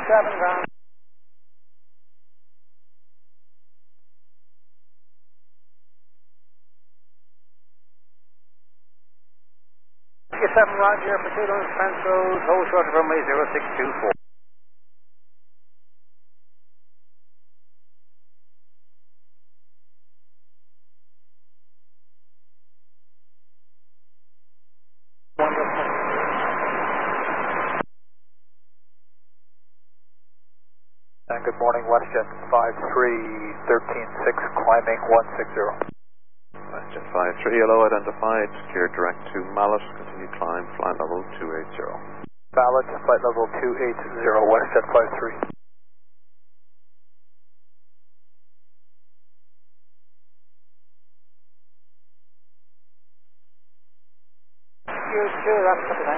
ground. Whiskey 7, Roger, Potato and Fence Road, hold short of runway 0624. Wonderful. And good morning, WestJet 53, 13-6, climbing 160. WestJet 53, yellow identified, steer direct to Mallet, continue climb, flight level 280. Mallet, flight level 280, WestJet 53. Steer to left,